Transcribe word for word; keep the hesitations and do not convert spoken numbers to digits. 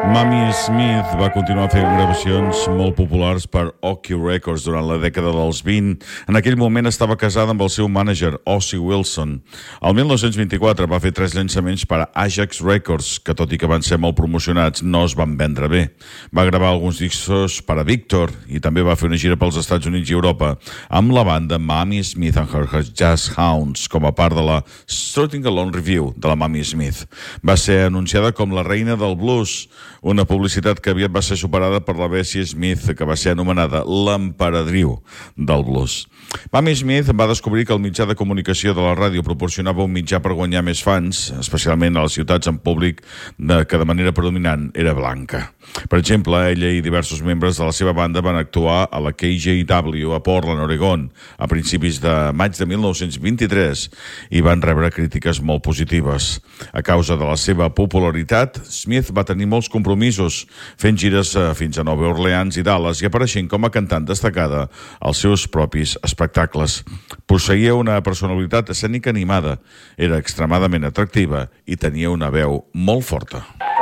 Mamie Smith va continuar fent gravacions molt populars per Oki Records durant la dècada dels vint. En aquell moment estava casada amb el seu mànager, Ozzie Wilson. El mil nou-cents vint-i-quatre va fer tres llançaments per a Ajax Records, que tot i que van ser molt promocionats, no es van vendre bé. Va gravar alguns discos per a Victor i també va fer una gira pels Estats Units i Europa amb la banda Mamie Smith and Her Jazz Hounds com a part de la Strutting Along Review de la Mamie Smith. Va ser anunciada com la reina del blues, una publicitat que aviat va ser superada per la Bessie Smith, que va ser anomenada l'emperadriu del blues. Mamie Smith va descobrir que el mitjà de comunicació de la ràdio proporcionava un mitjà per guanyar més fans, especialment a les ciutats en públic de, que de manera predominant era blanca. Per exemple, ella i diversos membres de la seva banda van actuar a la K J W a Portland, Oregon, a principis de maig de mil nou-cents vint-i-tres i van rebre crítiques molt positives. A causa de la seva popularitat, Smith va tenir molts compromisos, fent gires fins a Nova Orleans i Dallas i apareixent com a cantant destacada als seus propis espectacles. Posseïa una personalitat escènica animada, era extremadament atractiva i tenia una veu molt forta.